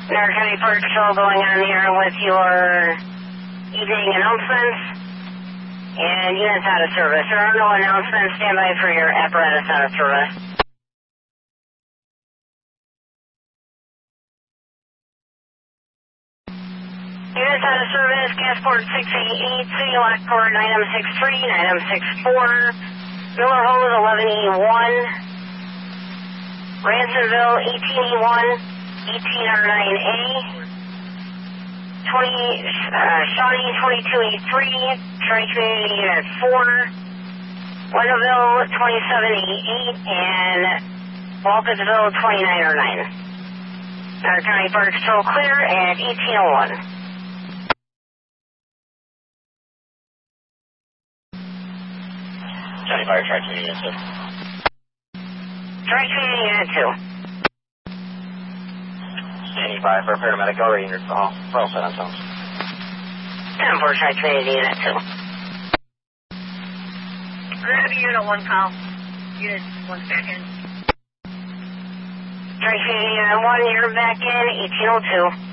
North County Park Patrol going on the air with your evening announcements and units out of service. There are no announcements. Stand by for your apparatus out of service. Units out of service, Gasport 688, City Lockport 9M63, 9M64, Miller Hose 11E1, Ransomville 18E1, 18R9A, Shawnee 22E3, Tri-Community Unit 4, Winterville 27E8, and Walkersville 29R9. Our County Park Patrol clear at 1801. County Fire Tri-Community Unit 2. Tri-Community Unit 2. Standing by for paramedic already in your call. We're all set on tones. 10-4 Tri-Community Unit 2. Gravity Unit 1 call. Unit 1 second. Tri-Community Unit 1, you're back in 1802.